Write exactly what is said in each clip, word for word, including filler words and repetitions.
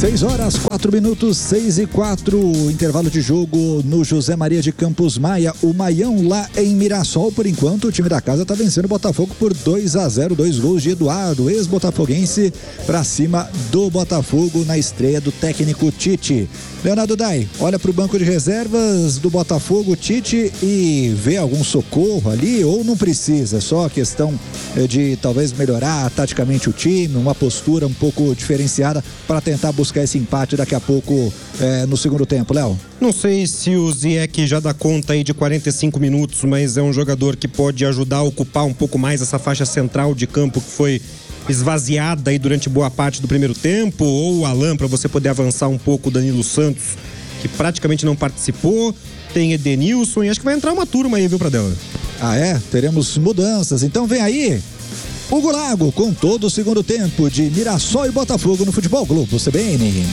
seis horas, quatro minutos, seis e quatro, intervalo de jogo no José Maria de Campos Maia, o Maião lá em Mirassol. Por enquanto o time da casa está vencendo o Botafogo por dois a zero, dois gols de Eduardo, ex-botafoguense, para cima do Botafogo na estreia do técnico Tite. Leonardo Dai, olha para o banco de reservas do Botafogo, Tite, e vê algum socorro ali, ou não precisa, só a questão de talvez melhorar taticamente o time, uma postura um pouco diferenciada para tentar buscar esse empate daqui a pouco é, no segundo tempo, Léo? Não sei se o Ziyech já dá conta aí de quarenta e cinco minutos, mas é um jogador que pode ajudar a ocupar um pouco mais essa faixa central de campo que foi esvaziada aí durante boa parte do primeiro tempo, ou o Alan, para você poder avançar um pouco, o Danilo Santos, que praticamente não participou, tem Edenilson, e acho que vai entrar uma turma aí, viu, Pradella? Ah, é? Teremos mudanças, então vem aí Hugo Lago com todo o segundo tempo de Mirassol e Botafogo no Futebol Globo C B N.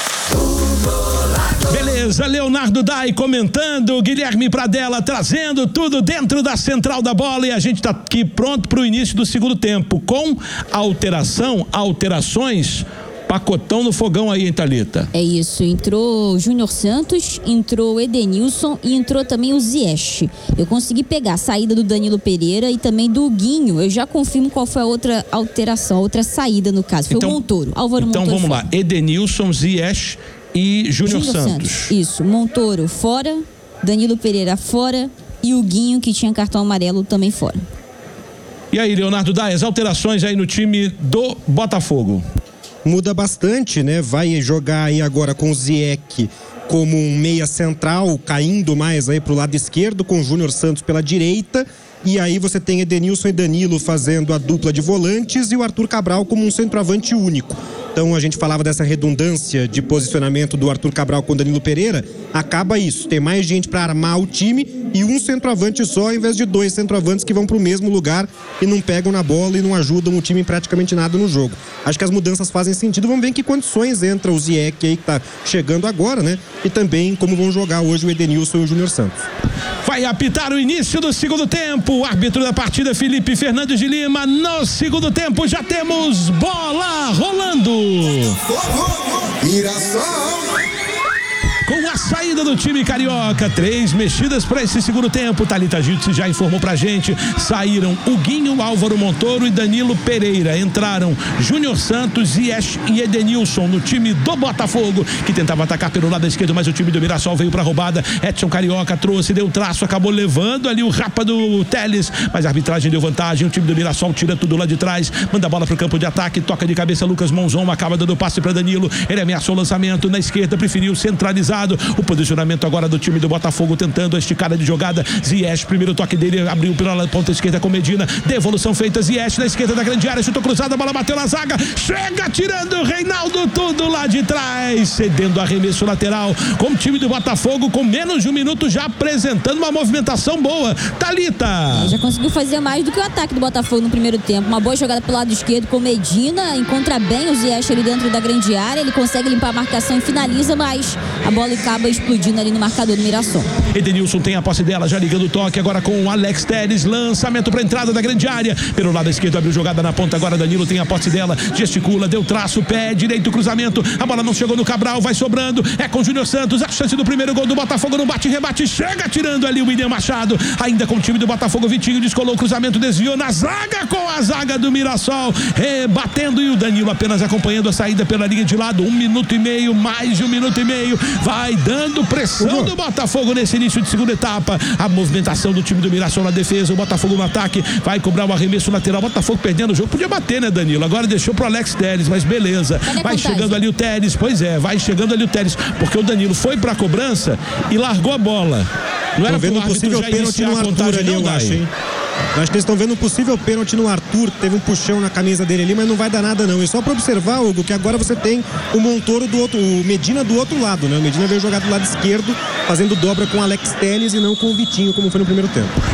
Beleza, Leonardo Dai comentando, Guilherme Pradella trazendo tudo dentro da central da bola, e a gente está aqui pronto para o início do segundo tempo, com alteração, alterações, pacotão no fogão aí, hein, Thalita? É isso, entrou o Júnior Santos, entrou o Edenilson e entrou também o Ziyech. Eu consegui pegar a saída do Danilo Pereira e também do Guinho. Eu já confirmo qual foi a outra alteração, a outra saída no caso, foi então, o Montoro, Álvaro então Montoro. Então vamos lá, Edenilson, Ziyech e Júnior Santos. Santos. Isso, Montoro fora, Danilo Pereira fora e o Guinho, que tinha cartão amarelo, também fora. E aí, Leonardo Dai, as alterações aí no time do Botafogo? Muda bastante, né? Vai jogar aí agora com o Ziyech como um meia central, caindo mais aí pro lado esquerdo, com o Júnior Santos pela direita. E aí você tem Edenilson e Danilo fazendo a dupla de volantes e o Arthur Cabral como um centroavante único. Então a gente falava dessa redundância de posicionamento do Arthur Cabral com o Danilo Pereira. Acaba isso, tem mais gente para armar o time e um centroavante só, ao invés de dois centroavantes que vão para o mesmo lugar e não pegam na bola e não ajudam o time em praticamente nada no jogo. Acho que as mudanças fazem sentido. Vamos ver em que condições entra o Ziyech aí, que tá chegando agora, né? E também como vão jogar hoje o Edenilson e o Júnior Santos. Vai apitar o início do segundo tempo. O árbitro da partida, Felipe Fernandes de Lima. No segundo tempo já temos bola rolando. Com a saída do time carioca, três mexidas para esse segundo tempo. Thalita Gitsi já informou pra gente. Saíram o Guinho, Álvaro Montoro e Danilo Pereira. Entraram Júnior Santos, Ziyech e Edenilson no time do Botafogo, que tentava atacar pelo lado esquerdo, mas o time do Mirassol veio pra roubada. Edson Carioca trouxe, deu traço, acabou levando ali o rapa do Teles, mas a arbitragem deu vantagem. O time do Mirassol tira tudo lá de trás, manda a bola pro campo de ataque, toca de cabeça Lucas Monzon, acaba dando passe pra Danilo. Ele ameaçou o lançamento na esquerda, preferiu centralizar. O posicionamento agora do time do Botafogo tentando a esticada de jogada. Ziyech, primeiro toque dele, abriu pela ponta esquerda com Medina, devolução feita, Ziyech na esquerda da grande área, chutou cruzada, a bola bateu na zaga, chega tirando Reinaldo tudo lá de trás, cedendo arremesso lateral, com o time do Botafogo com menos de um minuto já apresentando uma movimentação boa. Thalita, é, já conseguiu fazer mais do que o ataque do Botafogo no primeiro tempo. Uma boa jogada pelo lado esquerdo com Medina, encontra bem o Ziyech ali dentro da grande área, ele consegue limpar a marcação e finaliza, mas a bola acaba explodindo ali no marcador do Mirassol. Edenilson tem a posse dela, já ligando o toque agora com o Alex Teles, lançamento para entrada da grande área, pelo lado esquerdo abriu jogada na ponta, agora Danilo tem a posse dela, gesticula, deu traço, pé direito, cruzamento, a bola não chegou no Cabral, vai sobrando, é com o Júnior Santos, a chance do primeiro gol do Botafogo, no bate rebate, chega tirando ali o William Machado, ainda com o time do Botafogo, Vitinho descolou o cruzamento, desviou na zaga, com a zaga do Mirassol, rebatendo, e o Danilo apenas acompanhando a saída pela linha de lado, um minuto e meio, mais de um minuto e meio, vai dando pressão do Botafogo nesse início de segunda etapa. A movimentação do time do Mirassol na defesa, o Botafogo no ataque, vai cobrar o arremesso lateral, o Botafogo perdendo o jogo, podia bater, né, Danilo? Agora deixou pro Alex Teles, mas beleza, vai chegando ali o Teles, pois é, vai chegando ali o Teles, porque o Danilo foi pra cobrança e largou a bola. Não era vendo um possível pênalti no Arthur ali, eu acho, hein? Eu acho que eles estão vendo um possível pênalti no Arthur, que teve um puxão na camisa dele ali, mas não vai dar nada não. E só para observar, Hugo, que agora você tem o Montoro do outro, o Medina do outro lado, né? O Medina veio jogar do lado esquerdo, fazendo dobra com o Alex Teles e não com o Vitinho, como foi no primeiro tempo.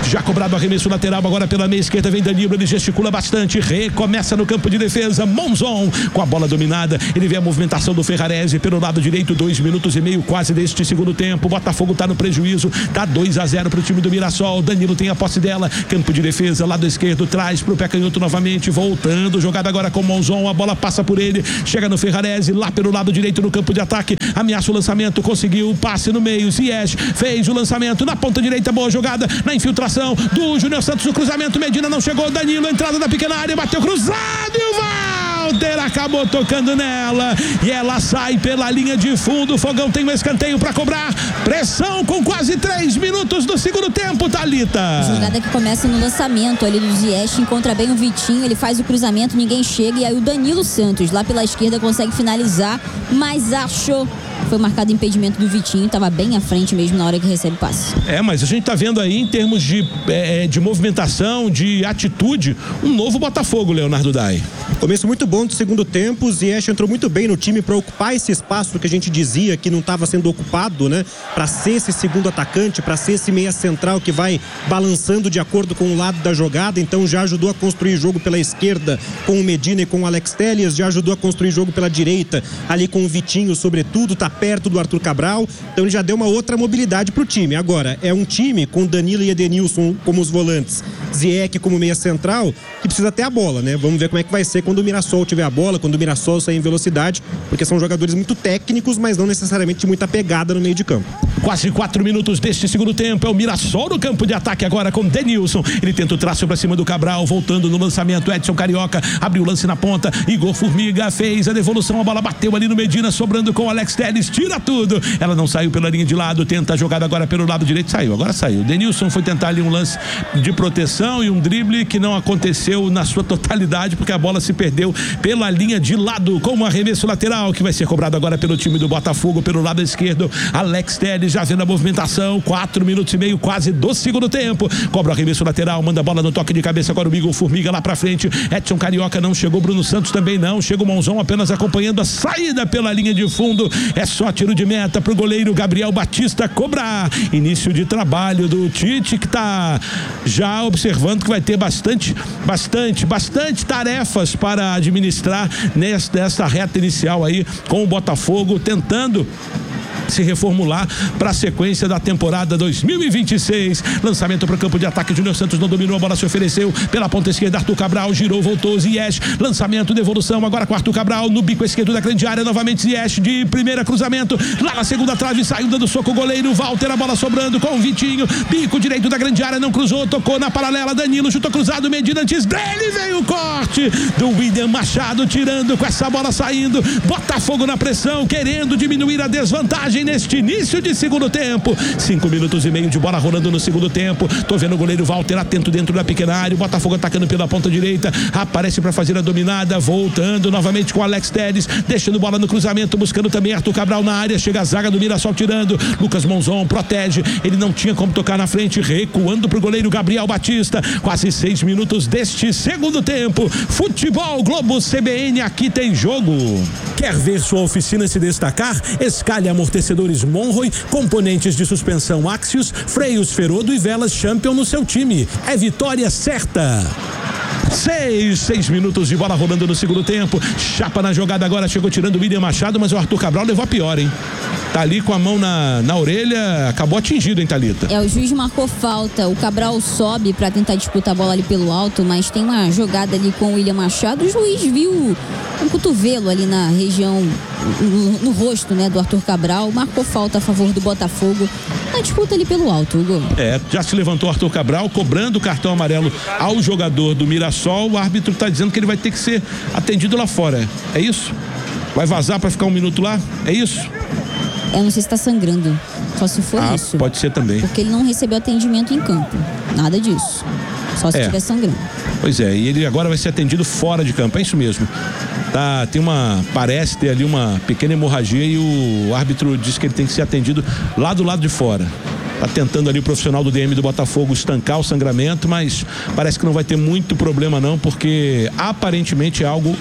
Já cobrado o arremesso lateral, agora pela meia esquerda vem Danilo, ele gesticula bastante, recomeça no campo de defesa, Monzon com a bola dominada, ele vê a movimentação do Ferrarese pelo lado direito, dois minutos e meio quase deste segundo tempo, Botafogo tá no prejuízo, tá dois a zero pro time do Mirassol, Danilo tem a posse dela, campo de defesa, lado esquerdo, traz pro pé canhoto novamente, voltando, jogada agora com Monzon, a bola passa por ele, chega no Ferrarese, lá pelo lado direito no campo de ataque, ameaça o lançamento, conseguiu o passe no meio, Ziyech fez o lançamento na ponta direita, boa jogada na infiltração do Júnior Santos, o cruzamento, Medina não chegou, Danilo, entrada da pequena área, bateu cruzado e o Walter acabou tocando nela e ela sai pela linha de fundo, o Fogão tem um escanteio para cobrar, pressão com quase três minutos do segundo tempo, Thalita. Jogada que começa no lançamento ali do Ziyech, encontra bem o Vitinho, ele faz o cruzamento, ninguém chega e aí o Danilo Santos lá pela esquerda consegue finalizar, mas achou foi marcado impedimento do Vitinho, estava bem à frente mesmo na hora que recebe o passe. É, mas a gente tá vendo aí em termos de, é, de movimentação, de atitude, um novo Botafogo, Leonardo Dai. Começo muito bom do segundo tempo, o Ziyech entrou muito bem no time para ocupar esse espaço que a gente dizia que não estava sendo ocupado, né? Para ser esse segundo atacante, para ser esse meia central que vai balançando de acordo com o lado da jogada, então já ajudou a construir jogo pela esquerda com o Medina e com o Alex Telles, já ajudou a construir jogo pela direita, ali com o Vitinho sobretudo, tá perto do Arthur Cabral, então ele já deu uma outra mobilidade pro time. Agora, é um time com Danilo e Edenilson como os volantes, Ziyech como meia central, que precisa ter a bola, né? Vamos ver como é que vai ser quando o Mirassol tiver a bola, quando o Mirassol sair em velocidade, porque são jogadores muito técnicos, mas não necessariamente de muita pegada no meio de campo. Quase quatro minutos deste segundo tempo, é o Mirassol no campo de ataque agora com Denilson, ele tenta o traço pra cima do Cabral, voltando no lançamento, Edson Carioca, abriu o lance na ponta, Igor Formiga fez a devolução, a bola bateu ali no Medina, sobrando com o Alex Telles, tira tudo, ela não saiu pela linha de lado, tenta a jogada agora pelo lado direito, saiu, agora saiu, Denilson foi tentar ali um lance de proteção e um drible que não aconteceu na sua totalidade, porque a bola se perdeu pela linha de lado, com um arremesso lateral, que vai ser cobrado agora pelo time do Botafogo, pelo lado esquerdo, Alex Telles já vendo a movimentação, quatro minutos e meio quase do segundo tempo, cobra o arremesso lateral, manda a bola no toque de cabeça, agora o Igor Formiga lá pra frente, Edson Carioca não chegou, Bruno Santos também não, chega o Monzon apenas acompanhando a saída pela linha de fundo, é só tiro de meta pro goleiro Gabriel Batista cobrar, início de trabalho do Tite, que tá já observando que vai ter bastante, bastante, bastante tarefas para administrar nesta, nesta reta inicial aí com o Botafogo, tentando se reformular para a sequência da temporada dois mil e vinte e seis. Lançamento para o campo de ataque, Júnior Santos não dominou, a bola se ofereceu pela ponta esquerda, Arthur Cabral girou, voltou, Ziyech, lançamento, devolução agora com Arthur Cabral no bico esquerdo da grande área, novamente Ziyech de primeira, cruzamento lá na segunda trave, saiu dando soco o goleiro Walter, a bola sobrando com o Vitinho, bico direito da grande área, não cruzou, tocou na paralela, Danilo chutou cruzado, Medina antes dele veio o corte do William Machado, tirando com essa bola saindo, Botafogo na pressão, querendo diminuir a desvantagem neste início de segundo tempo, cinco minutos e meio de bola rolando no segundo tempo, tô vendo o goleiro Walter atento dentro da pequena área, o Botafogo atacando pela ponta direita, aparece para fazer a dominada, voltando novamente com Alex Telles, deixando bola no cruzamento, buscando também Arthur Cabral na área, chega a zaga do Mirassol tirando, Lucas Monzon protege, ele não tinha como tocar na frente, recuando pro goleiro Gabriel Batista, quase seis minutos deste segundo tempo, Futebol Globo C B N, aqui tem jogo. Quer ver sua oficina se destacar? Escalhe amortecedores Monroe, componentes de suspensão Axios, freios Ferodo e velas Champion no seu time. É vitória certa. Seis, seis minutos de bola rolando no segundo tempo. Chapa na jogada agora, chegou tirando o William Machado, mas o Arthur Cabral levou a pior, hein? Tá ali com a mão na, na orelha, acabou atingido, hein, Thalita? É, o juiz marcou falta, o Cabral sobe pra tentar disputar a bola ali pelo alto, mas tem uma jogada ali com o William Machado, o juiz viu um cotovelo ali na região, no, no rosto, né, do Arthur Cabral, marcou falta a favor do Botafogo, na disputa ali pelo alto, Hugo. É, já se levantou o Arthur Cabral, cobrando o cartão amarelo ao jogador do Mirassol, o árbitro tá dizendo que ele vai ter que ser atendido lá fora, é isso? Vai vazar pra ficar um minuto lá, é isso? Eu não sei se tá sangrando, só se for ah, isso. Pode ser também. Porque ele não recebeu atendimento em campo, nada disso, só se é. estiver sangrando. Pois é, e ele agora vai ser atendido fora de campo, é isso mesmo. Tá, tem uma, parece ter ali uma pequena hemorragia e o árbitro disse que ele tem que ser atendido lá do lado de fora. Tá tentando ali o profissional do D M do Botafogo estancar o sangramento, mas parece que não vai ter muito problema não, porque aparentemente é algo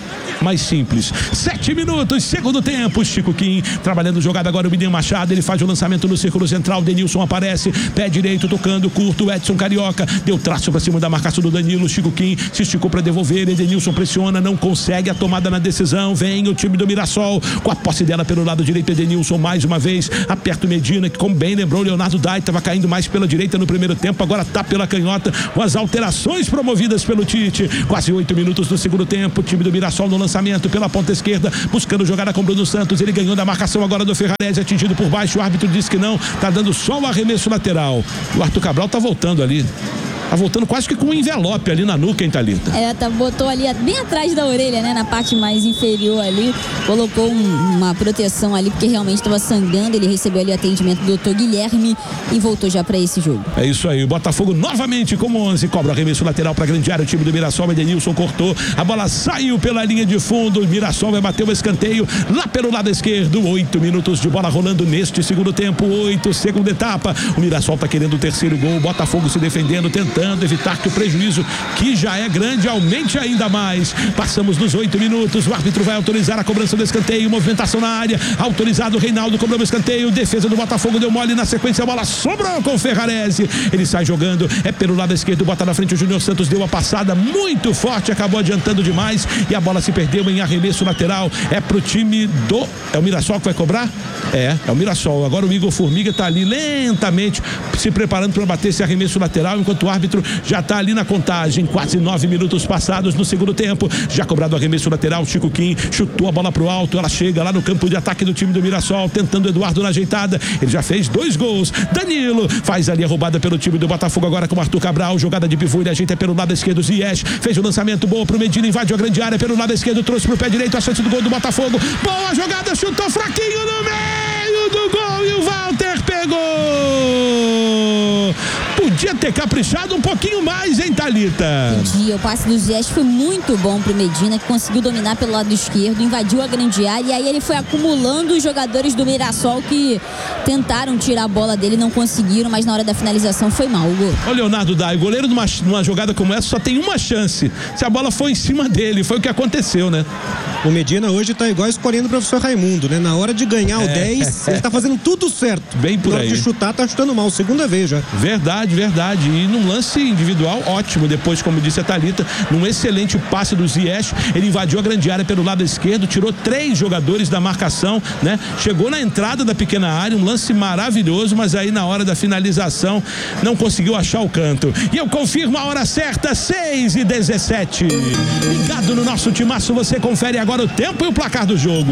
mais simples. Sete minutos, segundo tempo. Chico Kim trabalhando jogada agora. O Menino Machado, ele faz o lançamento no círculo central. Denilson aparece, pé direito tocando curto. Edson Carioca deu traço pra cima da marcação do Danilo. Chico Kim se esticou pra devolver. Edenilson pressiona, não consegue a tomada na decisão. Vem o time do Mirassol com a posse dela pelo lado direito. Edenilson mais uma vez aperta o Medina, que como bem lembrou, Leonardo Dai estava caindo mais pela direita no primeiro tempo, agora tá pela canhota, com as alterações promovidas pelo Tite. Quase oito minutos do segundo tempo. O time do Mirassol no lançamento pela ponta esquerda, buscando jogada com Bruno Santos. Ele ganhou da marcação agora do Ferrarese, atingido por baixo. O árbitro disse que não, tá dando só o arremesso lateral. O Arthur Cabral tá voltando ali. Tá voltando quase que com um envelope ali na nuca, hein, Thalita? É, tá, botou ali bem atrás da orelha, né? Na parte mais inferior ali. Colocou um, uma proteção ali, porque realmente estava sangrando. Ele recebeu ali o atendimento do doutor Guilherme e voltou já para esse jogo. É isso aí. O Botafogo novamente como onze. Cobra o arremesso lateral para grande área. O time do Mirassol. Edenilson cortou. A bola saiu pela linha de fundo. O Mirassol vai bater o escanteio lá pelo lado esquerdo. Oito minutos de bola rolando neste segundo tempo. Oito, segunda etapa. O Mirassol tá querendo o terceiro gol. O Botafogo se defendendo, tentando evitar que o prejuízo, que já é grande, aumente ainda mais. Passamos dos oito minutos. O árbitro vai autorizar a cobrança do escanteio. Movimentação na área. Autorizado. O Reinaldo cobrou o escanteio. Defesa do Botafogo deu mole. Na sequência a bola sobrou com o Ferrarese. Ele sai jogando. É pelo lado esquerdo. Bota na frente o Júnior Santos. Deu a passada muito forte. Acabou adiantando demais. E a bola se perdeu em arremesso lateral. É pro time do... É o Mirassol que vai cobrar? É, é o Mirassol. Agora o Igor Formiga tá ali lentamente se preparando para bater esse arremesso lateral, enquanto o árbitro já está ali na contagem. Quase nove minutos passados no segundo tempo. Já cobrado o arremesso lateral. Chico Kim chutou a bola pro alto. Ela chega lá no campo de ataque do time do Mirassol, tentando Eduardo na ajeitada. Ele já fez dois gols. Danilo faz ali a roubada pelo time do Botafogo agora com o Arthur Cabral. Jogada de pivô, ele ajeita pelo lado esquerdo. Ziyech fez o lançamento bom pro Medina, invadiu a grande área pelo lado esquerdo, trouxe pro pé direito a chance do gol do Botafogo. Boa jogada, chutou fraquinho no meio do gol e o Walter pegou. Podia ter caprichado um pouquinho mais, hein, Thalita? Podia. O passe do Ziyech foi muito bom pro Medina, que conseguiu dominar pelo lado esquerdo, invadiu a grande área e aí ele foi acumulando os jogadores do Mirassol que tentaram tirar a bola dele, não conseguiram, mas na hora da finalização foi mal o gol. Ô, Leonardo Dai, o goleiro numa, numa jogada como essa só tem uma chance. Se a bola for em cima dele, foi o que aconteceu, né? O Medina hoje tá igual escolhendo o professor Raimundo, né? Na hora de ganhar é. o dez, ele tá fazendo tudo certo. Bem por Na hora aí. de chutar, tá chutando mal, segunda vez já. Verdade, verdade. E num lance individual, ótimo. Depois, como disse a Thalita, num excelente passe do Ziyech, ele invadiu a grande área pelo lado esquerdo, tirou três jogadores da marcação, né? Chegou na entrada da pequena área, um lance maravilhoso, mas aí na hora da finalização não conseguiu achar o canto. E eu confirmo a hora certa, seis e dezessete. Ligado no nosso timaço, você confere agora o tempo e o placar do jogo.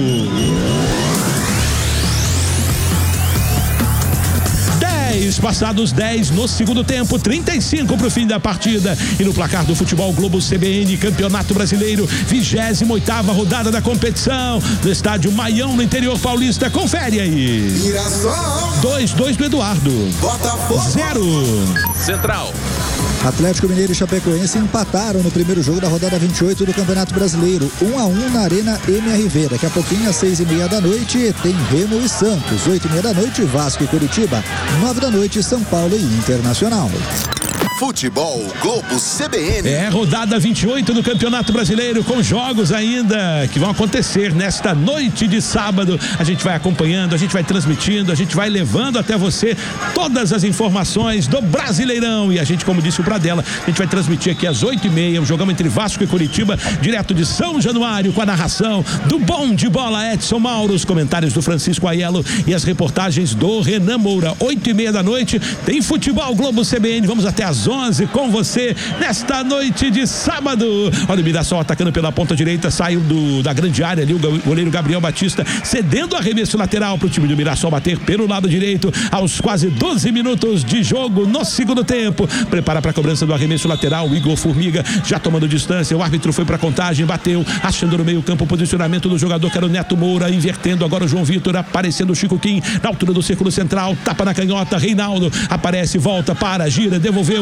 Passados dez no segundo tempo, trinta e cinco para o fim da partida. E no placar do Futebol Globo C B N, Campeonato Brasileiro, vigésima oitava rodada da competição, no estádio Maião, no interior paulista. Confere aí. dois, dois do Eduardo. Botafogo. Zero. Central. Atlético Mineiro e Chapecoense empataram no primeiro jogo da rodada vinte e oito do Campeonato Brasileiro, um a um na Arena M R V. Daqui a pouquinho, às seis e meia da noite, tem Remo e Santos. Oito e meia da noite, Vasco e Curitiba. Nove da noite, São Paulo e Internacional. Futebol Globo C B N. É rodada vinte e oito do Campeonato Brasileiro, com jogos ainda que vão acontecer nesta noite de sábado. A gente vai acompanhando, a gente vai transmitindo, a gente vai levando até você todas as informações do Brasileirão. E a gente, como disse o Pradella, a gente vai transmitir aqui às oito e meia o jogão entre Vasco e Curitiba, direto de São Januário, com a narração do bom de bola Edson Mauro, os comentários do Francisco Aiello e as reportagens do Renan Moura. Oito e meia da noite tem Futebol Globo C B N. Vamos até às onze com você nesta noite de sábado. Olha o Mirassol atacando pela ponta direita, saiu do, da grande área ali o goleiro Gabriel Batista, cedendo arremesso lateral para o time do Mirassol bater pelo lado direito aos quase doze minutos de jogo no segundo tempo. Prepara para a cobrança do arremesso lateral o Igor Formiga, já tomando distância. O árbitro foi para a contagem, bateu, achando no meio campo o posicionamento do jogador que era o Neto Moura, invertendo agora o João Vitor, aparecendo o Chico Kim na altura do círculo central, tapa na canhota, Reinaldo aparece, volta, para, gira, devolveu,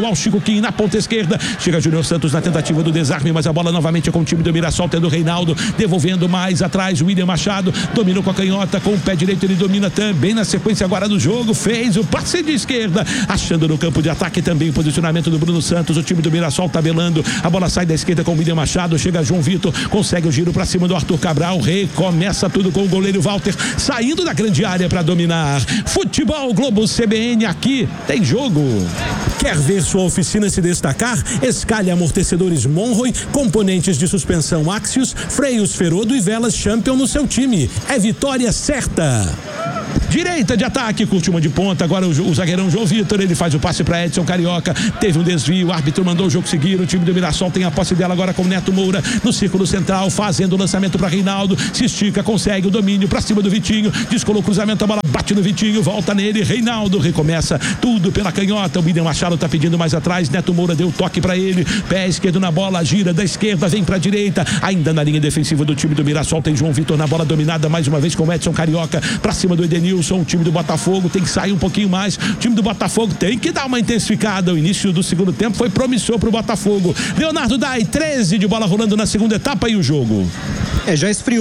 ao Chicoquinho na ponta esquerda. Chega Júnior Santos na tentativa do desarme, mas a bola novamente é com o time do Mirassol, tendo o Reinaldo, devolvendo mais atrás. O William Machado domina com a canhota, com o pé direito ele domina também na sequência agora do jogo. Fez o passe de esquerda, achando no campo de ataque também o posicionamento do Bruno Santos. O time do Mirassol tabelando. A bola sai da esquerda com o William Machado. Chega João Vitor, consegue o giro para cima do Arthur Cabral. Recomeça tudo com o goleiro Walter saindo da grande área para dominar. Futebol Globo C B N, aqui tem jogo. Quer ver sua oficina se destacar? Escalhe amortecedores Monroe, componentes de suspensão Axios, freios Ferodo e velas Champion no seu time. É vitória certa. Direita de ataque, curte uma de ponta. Agora o, o zagueirão João Vitor, ele faz o passe para Edson Carioca. Teve um desvio, o árbitro mandou o jogo seguir. O time do Mirassol tem a posse dela agora com o Neto Moura no círculo central, fazendo o lançamento para Reinaldo. Se estica, consegue o domínio para cima do Vitinho. Descolou o cruzamento, a bola bate no Vitinho, volta nele. Reinaldo recomeça tudo pela canhota. O William Machado tá pedindo mais atrás. Neto Moura deu toque para ele. Pé esquerdo na bola, gira da esquerda, vem para a direita. Ainda na linha defensiva do time do Mirassol tem João Vitor na bola dominada mais uma vez com o Edson Carioca para cima do Edenilson. O time do Botafogo tem que sair um pouquinho mais. O time do Botafogo tem que dar uma intensificada. O início do segundo tempo foi promissor pro Botafogo. Leonardo Dai, treze de bola rolando na segunda etapa e o jogo. É, já esfriou